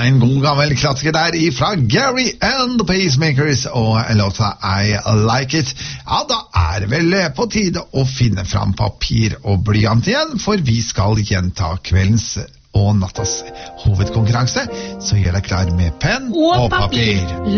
En god gammel klassiker der ifra Gary and the Pacemakers og låta I Like It. Ja, da er det vel på tide å finne fram papir og blyant igjen, for vi skal gjenta kveldens og nattas hovedkonkurranse. Så gjør deg klar med penn og papir.